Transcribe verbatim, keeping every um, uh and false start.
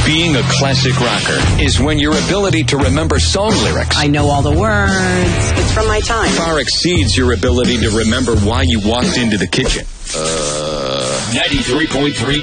Being a classic rocker is when your ability to remember song lyrics, I know all the words. It's from my time. far exceeds your ability to remember why you walked into the kitchen. Uh, ninety-three point three